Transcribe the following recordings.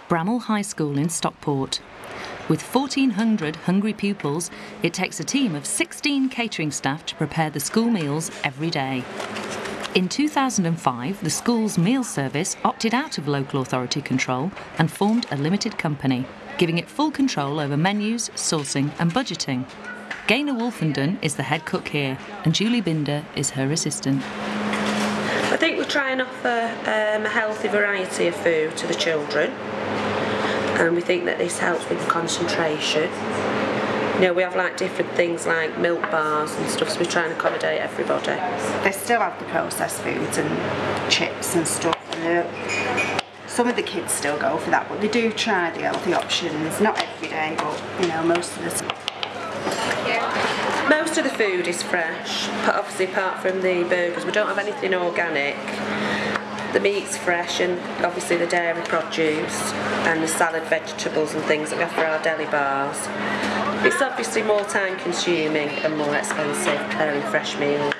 Bramall High School in Stockport. With 1,400 hungry pupils, it takes a team of 16 catering staff to prepare the school meals every day. In 2005, the school's meal service opted out of local authority control and formed a limited company, giving it full control over menus, sourcing and budgeting. Gaynor Wolfenden is the head cook here, and Julie Binder is her assistant. I think we try and offer a healthy variety of food to the children, and we think that this helps with concentration. You know, we have like different things like milk bars and stuff, so we try and accommodate everybody. They still have the processed foods and chips and stuff. And some of the kids still go for that, but they do try the healthy options. Not every day, but you know, most of the time. Most of the food is fresh, but obviously apart from the burgers, we don't have anything organic. The meat's fresh, and obviously the dairy produce and the salad vegetables and things that we have for our deli bars. It's obviously more time consuming and more expensive preparing fresh meals.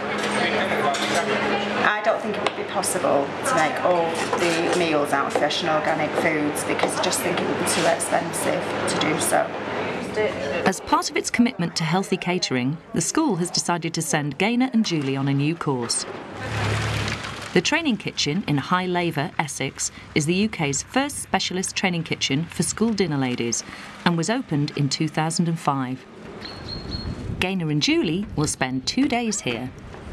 I don't think it would be possible to make all the meals out of fresh and organic foods, because I just think it would be too expensive to do so. As part of its commitment to healthy catering, the school has decided to send Gaynor and Julie on a new course. The Training Kitchen in High Laver, Essex, is the UK's first specialist training kitchen for school dinner ladies and was opened in 2005. Gaynor and Julie will spend 2 days here.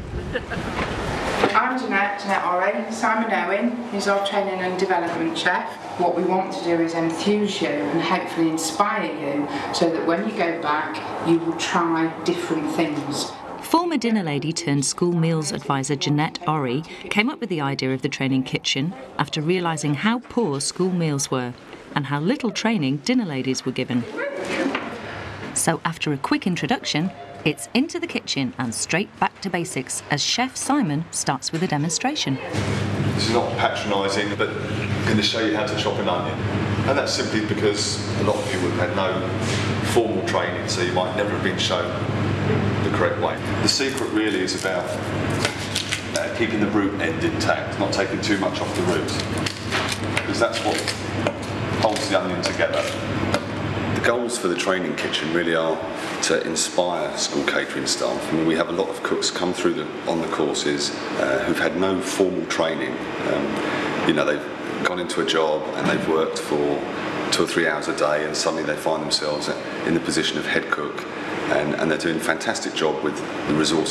I'm Jeanette Ory. Simon Owen is our training and development chef. What we want to do is enthuse you and hopefully inspire you so that when you go back you will try different things. Former dinner lady turned school meals advisor Jeanette Ory came up with the idea of the training kitchen after realising how poor school meals were and how little training dinner ladies were given. So after a quick introduction, it's into the kitchen and straight back to basics as Chef Simon starts with a demonstration. This is not patronising, but I'm going to show you how to chop an onion. And that's simply because a lot of you have had no formal training, so you might never have been shown the correct way. The secret really is about keeping the root end intact, not taking too much off the root, because that's what holds the onion together. The goals for the training kitchen really are to inspire school catering staff. I mean, we have a lot of cooks come through on the courses who've had no formal training. You know, they've gone into a job and they've worked for 2 or 3 hours a day, and suddenly they find themselves in the position of head cook, and they're doing a fantastic job with the resources